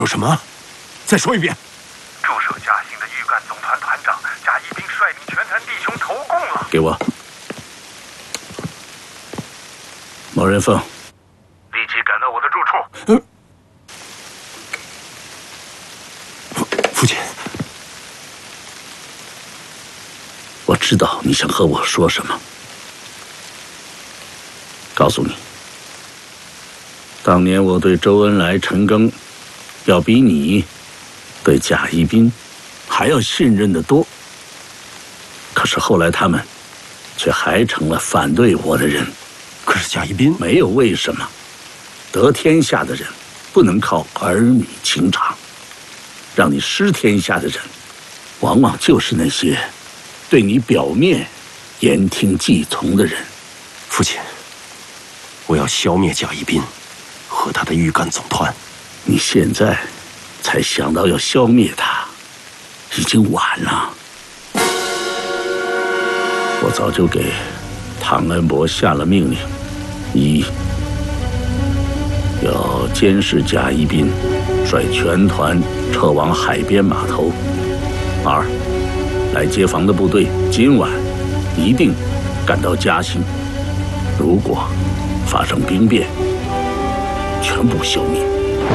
有什么？再说一遍。 驻守嘉兴的豫赣总团团长贾一兵率领全团弟兄投共了。 给我。某人凤， 立即赶到我的住处。 父亲， 我知道你想和我说什么。告诉你，当年我对周恩来、陈赓，要比你对贾一斌还要信任得多。可是后来他们却还成了反对我的人。 可是贾一斌没有为什么，得天下的人不能靠儿女情长，让你失天下的人，往往就是那些对你表面言听计从的人。 父亲，我要消灭贾一斌和他的豫赣总团。 你现在才想到要消灭他，已经晚了。我早就给唐恩伯下了命令：一，要监视贾一斌，率全团撤往海边码头；二，来接防的部队今晚一定赶到嘉兴，如果发生兵变，全部消灭。